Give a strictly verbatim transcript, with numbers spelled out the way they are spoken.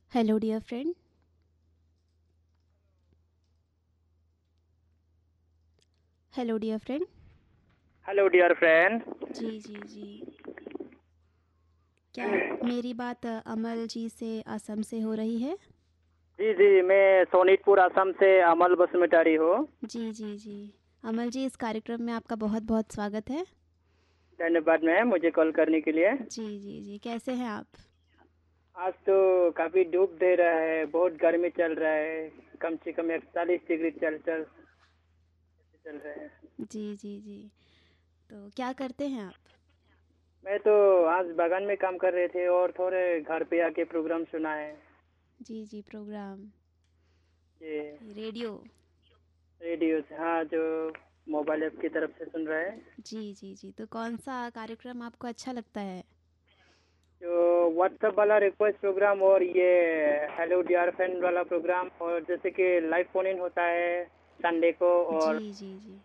Hello, dear friend. Hello, dear friend. Hello dear friend. जी जी जी। क्या मेरी बात अ, अमल जी से असम से हो रही है? जी जी, मैं सोनीतपुर असम से अमल बसुमतारी हूँ। जी जी जी। अमल जी, इस कार्यक्रम में आपका बहुत बहुत स्वागत है। धन्यवाद मैम मुझे कॉल करने के लिए। जी जी जी। कैसे हैं आप? आज तो काफ़ी धूप दे रहा है, बहुत गर्मी चल रहा है। कम से कम इकतालीस डिग्री सेल्सियस चल रहा है। जी जी जी। तो क्या करते हैं आप? मैं तो आज बागान में काम कर रहे थे और थोड़े घर पे आके प्रोग्राम सुना है। जी जी, प्रोग्राम। ये रेडियो। रेडियो से, हाँ, जो मोबाइल ऐप की तरफ से सुन रहा है। जी जी जी। तो कौन सा कार्यक्रम आपको अच्छा लगता है? जो व्हाट्सएप वाला रिक्वेस्ट प्रोग्राम और ये हेलो डियर फ्रेंड वाला प्रोग्राम, और जैसे कि लाइव फोन इन होता है संडे को, जी और जी जी।